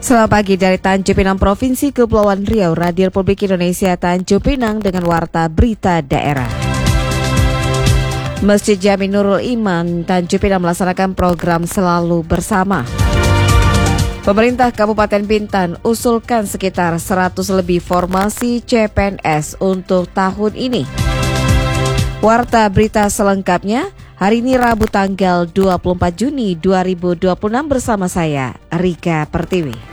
Selamat pagi dari Tanjung Pinang, Provinsi Kepulauan Riau, Radio Republik Indonesia Tanjung Pinang dengan warta berita daerah. Masjid Jami Nurul Iman Tanjung Pinang melaksanakan program Selalu Bersama. Pemerintah Kabupaten Bintan usulkan sekitar 100 lebih formasi CPNS untuk tahun ini. Warta berita selengkapnya hari ini Rabu tanggal 24 Juni 2026 bersama saya, Rika Pertiwi.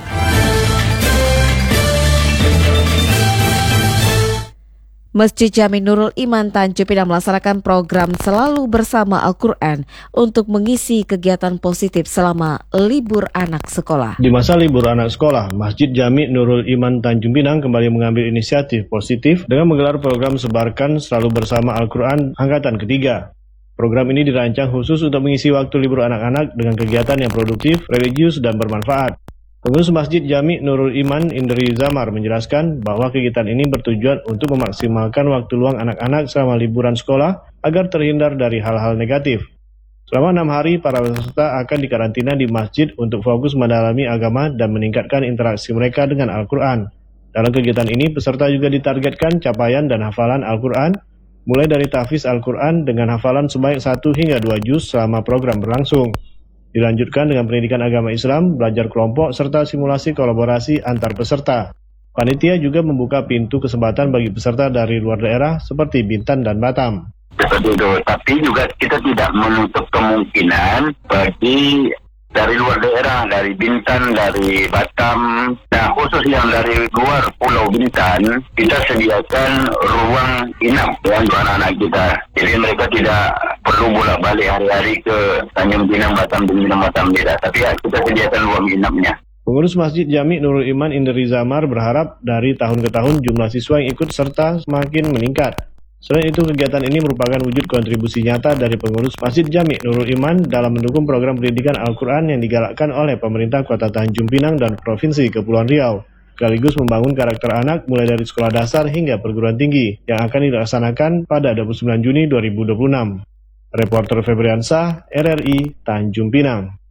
Masjid Jami Nurul Iman Tanjung Pinang melaksanakan program Selalu Bersama Al-Quran untuk mengisi kegiatan positif selama libur anak sekolah. Di masa libur anak sekolah, Masjid Jami Nurul Iman Tanjung Pinang kembali mengambil inisiatif positif dengan menggelar program Sebarkan Selalu Bersama Al-Quran Angkatan Ketiga. Program ini dirancang khusus untuk mengisi waktu libur anak-anak dengan kegiatan yang produktif, religius, dan bermanfaat. Pengurus Masjid Jami Nurul Iman Indri Zamar menjelaskan bahwa kegiatan ini bertujuan untuk memaksimalkan waktu luang anak-anak selama liburan sekolah agar terhindar dari hal-hal negatif. Selama 6 hari, para peserta akan dikarantina di masjid untuk fokus mendalami agama dan meningkatkan interaksi mereka dengan Al-Quran. Dalam kegiatan ini, peserta juga ditargetkan capaian dan hafalan Al-Quran, mulai dari tahfiz Al-Quran dengan hafalan sebanyak 1 hingga 2 juz selama program berlangsung. Dilanjutkan dengan pendidikan agama Islam, belajar kelompok, serta simulasi kolaborasi antar peserta. Panitia juga membuka pintu kesempatan bagi peserta dari luar daerah seperti Bintan dan Batam. Tapi juga kita tidak menutup kemungkinan bagi dari luar daerah, dari Bintan, dari Batam, nah khusus yang dari luar Pulau Bintan, kita sediakan ruang inap ya untuk anak-anak kita. Jadi mereka tidak perlu bolak-balik hari-hari ke Tanjung Pinang, Batam, tidak. Tapi ya, kita sediakan ruang inapnya. Pengurus Masjid Jami Nurul Iman Indri Zamar berharap dari tahun ke tahun jumlah siswa yang ikut serta semakin meningkat. Selain itu, kegiatan ini merupakan wujud kontribusi nyata dari pengurus Masjid Jami Nurul Iman dalam mendukung program pendidikan Al-Quran yang digalakkan oleh pemerintah Kota Tanjung Pinang dan Provinsi Kepulauan Riau, sekaligus membangun karakter anak mulai dari sekolah dasar hingga perguruan tinggi yang akan dilaksanakan pada 29 Juni 2026. Reporter Febriansah, RRI, Tanjung Pinang.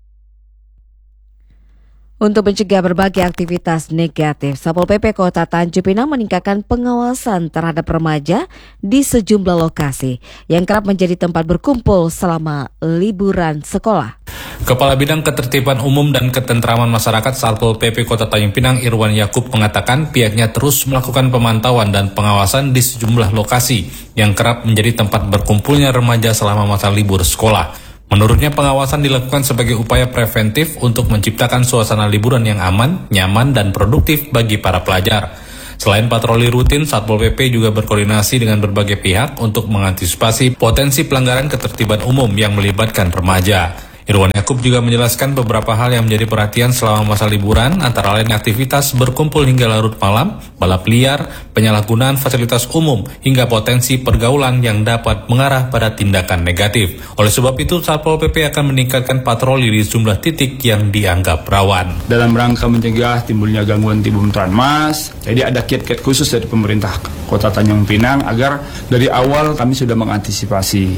Untuk mencegah berbagai aktivitas negatif, Satpol PP Kota Tanjung Pinang meningkatkan pengawasan terhadap remaja di sejumlah lokasi yang kerap menjadi tempat berkumpul selama liburan sekolah. Kepala Bidang Ketertiban Umum dan Ketentraman Masyarakat Satpol PP Kota Tanjung Pinang Irwan Yakub mengatakan pihaknya terus melakukan pemantauan dan pengawasan di sejumlah lokasi yang kerap menjadi tempat berkumpulnya remaja selama masa libur sekolah. Menurutnya pengawasan dilakukan sebagai upaya preventif untuk menciptakan suasana liburan yang aman, nyaman, dan produktif bagi para pelajar. Selain patroli rutin, Satpol PP juga berkoordinasi dengan berbagai pihak untuk mengantisipasi potensi pelanggaran ketertiban umum yang melibatkan remaja. Irwan Yakub juga menjelaskan beberapa hal yang menjadi perhatian selama masa liburan, antara lain aktivitas berkumpul hingga larut malam, balap liar, penyalahgunaan fasilitas umum, hingga potensi pergaulan yang dapat mengarah pada tindakan negatif. Oleh sebab itu, Satpol PP akan meningkatkan patroli di sejumlah titik yang dianggap rawan. Dalam rangka mencegah timbulnya gangguan timbul mas, jadi ada kiat-kiat khusus dari pemerintah Kota Tanjung Pinang agar dari awal kami sudah mengantisipasi.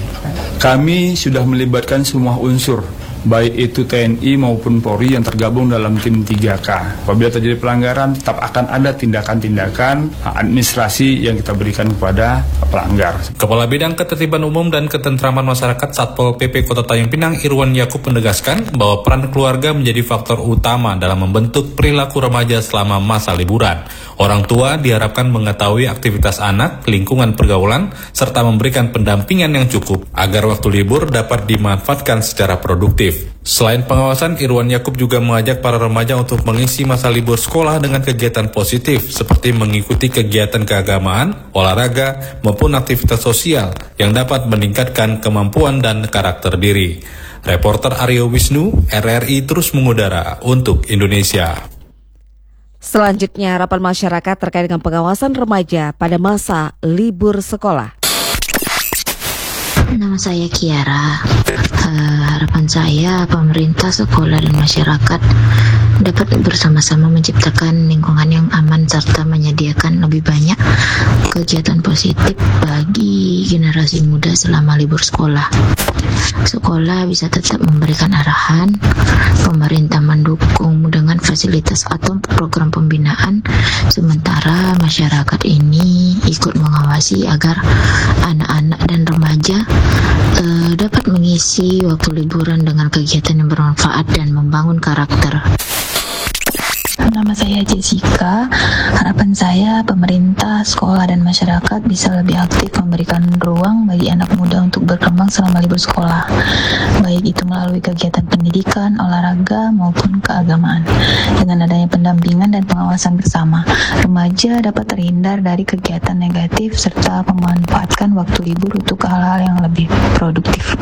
Kami sudah melibatkan semua unsur, baik itu TNI maupun Polri yang tergabung dalam tim 3K. Apabila terjadi pelanggaran, tetap akan ada tindakan-tindakan administrasi yang kita berikan kepada pelanggar. Kepala Bidang Ketertiban Umum dan Ketentraman Masyarakat Satpol PP Kota Tanjung Pinang Irwan Yakub menegaskan bahwa peran keluarga menjadi faktor utama dalam membentuk perilaku remaja selama masa liburan. Orang tua diharapkan mengetahui aktivitas anak, lingkungan pergaulan, serta memberikan pendampingan yang cukup agar waktu libur dapat dimanfaatkan secara produktif. Selain pengawasan, Irwan Yakub juga mengajak para remaja untuk mengisi masa libur sekolah dengan kegiatan positif seperti mengikuti kegiatan keagamaan, olahraga, maupun aktivitas sosial yang dapat meningkatkan kemampuan dan karakter diri. Reporter Aryo Wisnu, RRI terus mengudara untuk Indonesia. Selanjutnya, harapan masyarakat terkait dengan pengawasan remaja pada masa libur sekolah. Nama saya Kiara. Harapan saya pemerintah, sekolah, dan masyarakat dapat bersama-sama menciptakan lingkungan yang aman serta menyediakan lebih banyak kegiatan positif bagi generasi muda selama libur sekolah. Sekolah bisa tetap memberikan arahan, pemerintah mendukung dengan fasilitas fasilitas atau program pembinaan, sementara masyarakat ini ikut mengawasi agar anak-anak dan remaja dapat mengisi waktu liburan dengan kegiatan yang bermanfaat dan membangun karakter. Nama saya Jessica. Harapan saya pemerintah, sekolah, dan masyarakat bisa lebih aktif memberikan ruang bagi anak muda untuk berkembang selama libur sekolah, baik itu melalui kegiatan pendidikan, olahraga, maupun keagamaan. Dengan adanya pendampingan dan pengawasan bersama, remaja dapat terhindar dari kegiatan negatif serta memanfaatkan waktu libur untuk hal-hal yang lebih produktif.